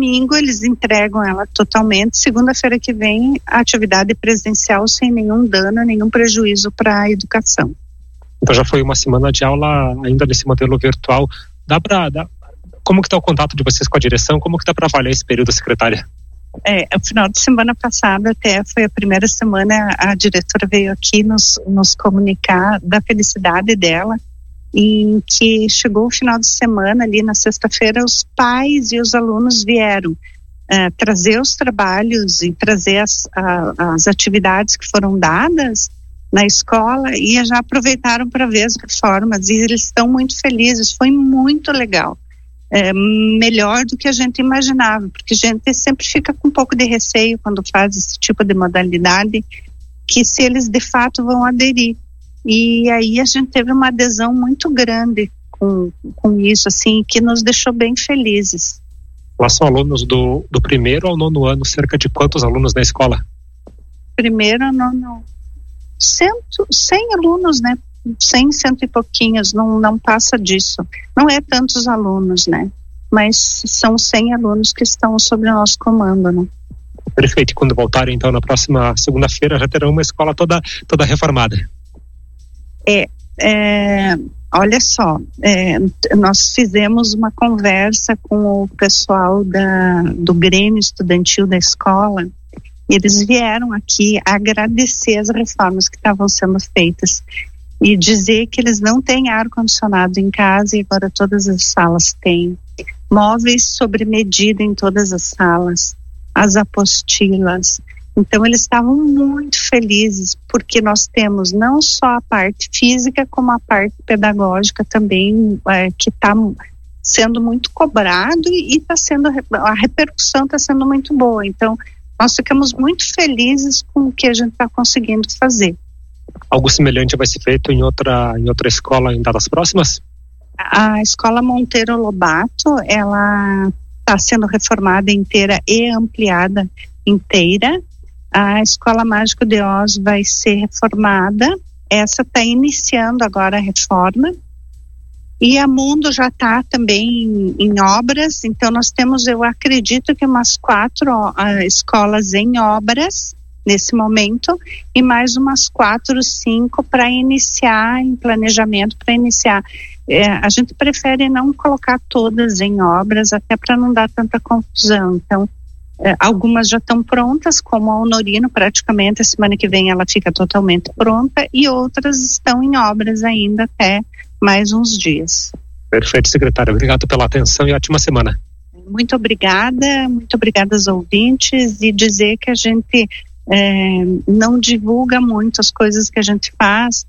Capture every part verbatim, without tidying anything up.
domingo eles entregam ela totalmente. Segunda-feira que vem, a atividade presencial sem nenhum dano, nenhum prejuízo para a educação. Então já foi uma semana de aula ainda nesse modelo virtual. Dá para... Dá, como que está o contato de vocês com a direção? Como que dá para avaliar esse período, secretária? É, o final de semana passada até foi a primeira semana, a diretora veio aqui nos, nos comunicar da felicidade dela, em que chegou o final de semana ali na sexta-feira, os pais e os alunos vieram uh, trazer os trabalhos e trazer as, a, as atividades que foram dadas na escola e já aproveitaram para ver as reformas e eles estão muito felizes, foi muito legal, é, melhor do que a gente imaginava, porque a gente sempre fica com um pouco de receio quando faz esse tipo de modalidade, que se eles de fato vão aderir. E aí a gente teve uma adesão muito grande com, com isso, assim, que nos deixou bem felizes. Lá são alunos do, do primeiro ao nono ano, cerca de quantos alunos na escola? Primeiro ao nono, cento, cem alunos, né? Cem, cento e pouquinhos, não, não passa disso. Não é tantos alunos, né? Mas são cem alunos que estão sob o nosso comando, né? Perfeito, e quando voltarem então na próxima segunda-feira já terão uma escola toda, toda reformada. É, é, olha só, é, nós fizemos uma conversa com o pessoal da, do Grêmio Estudantil da escola e eles vieram aqui agradecer as reformas que estavam sendo feitas e dizer que eles não têm ar-condicionado em casa e agora todas as salas têm, móveis sobre medida em todas as salas, as apostilas. Então eles estavam muito felizes porque nós temos não só a parte física como a parte pedagógica também, é, que está sendo muito cobrado e está sendo, a repercussão está sendo muito boa. Então nós ficamos muito felizes com o que a gente está conseguindo fazer. Algo semelhante vai ser feito em outra, em outra escola em datas próximas? A escola Monteiro Lobato, ela está sendo reformada inteira e ampliada inteira. A Escola Mágico de Oz vai ser reformada, essa está iniciando agora a reforma, e a Mundo já está também em, em obras, então nós temos, eu acredito que umas quatro uh, escolas em obras nesse momento, e mais umas quatro, cinco para iniciar, em planejamento para iniciar. É, a gente prefere não colocar todas em obras, até para não dar tanta confusão, então algumas já estão prontas, como a Honorino, praticamente a semana que vem ela fica totalmente pronta, e outras estão em obras ainda até mais uns dias. Perfeito, secretária. Obrigado pela atenção e ótima semana. Muito obrigada, muito obrigada aos ouvintes, e dizer que a gente é, não divulga muito as coisas que a gente faz,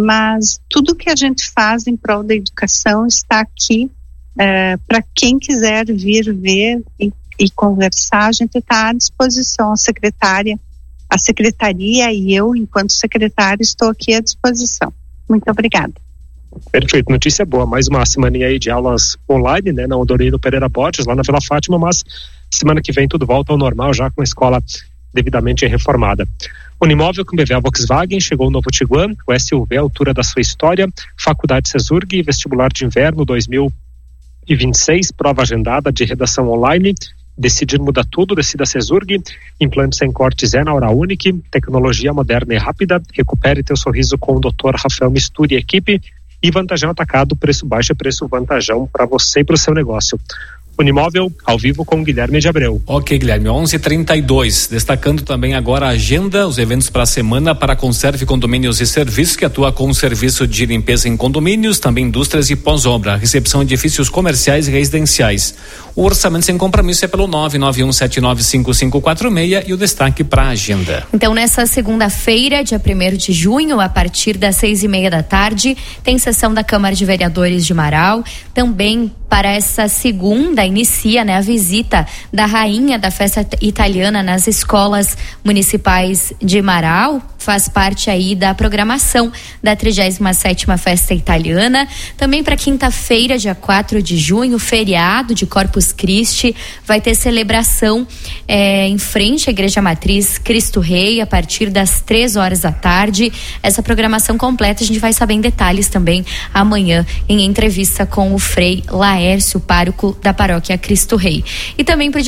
mas tudo que a gente faz em prol da educação está aqui é, para quem quiser vir ver e e conversar, a gente está à disposição, a secretária, a secretaria e eu, enquanto secretária, estou aqui à disposição. Muito obrigada. Perfeito, notícia boa, mais uma semaninha aí de aulas online, né, na Odorino Pereira Borges, lá na Vila Fátima, mas semana que vem tudo volta ao normal, já com a escola devidamente reformada. Unimóvel com B V A Volkswagen, chegou o novo Tiguan, o S U V à altura da sua história, Faculdade Cesurg, vestibular de inverno dois mil e vinte e seis, prova agendada de redação online. Decidir muda tudo, decida Cesurg, implante sem cortes é na Hora Unique, tecnologia moderna e rápida, recupere teu sorriso com o doutor Rafael Misturi e equipe, e Vantajão Atacado, preço baixo é preço Vantajão para você e para o seu negócio. Unimóvel, ao vivo com Guilherme de Abreu. Ok, Guilherme, onze e trinta e dois, destacando também agora a agenda, os eventos para a semana para a Conserve Condomínios e Serviços, que atua com o serviço de limpeza em condomínios, também indústrias e pós-obra, recepção de edifícios comerciais e residenciais. O orçamento sem compromisso é pelo nove nove um sete nove cinco cinco quatro seis e o destaque para a agenda. Então, nessa segunda-feira, dia primeiro de junho, a partir das seis e meia da tarde, tem sessão da Câmara de Vereadores de Marau. Também para essa segunda, inicia, né, a visita da rainha da festa italiana nas escolas municipais de Marau. Faz parte aí da programação da trigésima sétima festa italiana. Também para quinta-feira, dia quatro de junho, feriado de Corpus Christi, vai ter celebração é, em frente à Igreja Matriz Cristo Rei, a partir das três horas da tarde. Essa programação completa a gente vai saber em detalhes também amanhã, em entrevista com o Frei Laércio, pároco da Paróquia Cristo Rei. E também pro